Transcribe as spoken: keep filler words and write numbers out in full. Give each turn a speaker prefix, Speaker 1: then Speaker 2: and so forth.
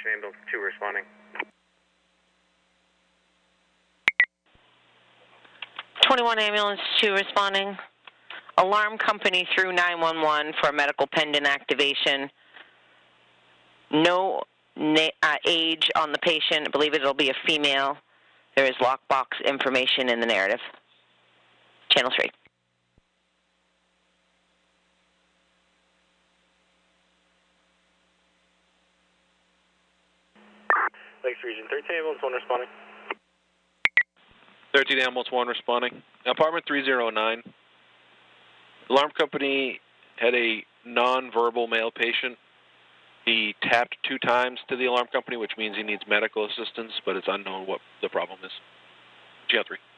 Speaker 1: Station Ambulance two responding.
Speaker 2: twenty-one Ambulance two responding. Alarm company through nine one one for medical pendant activation. No na uh, age on the patient. I believe it'll be a female. There is lockbox information in the narrative. Channel three.
Speaker 1: Lakes Region thirteen Ambulance one responding.
Speaker 3: thirteen Ambulance one responding. Apartment three oh nine. Alarm company had a non-verbal male patient. He tapped two times to the alarm company, which means he needs medical assistance, but it's unknown what the problem is. G L three.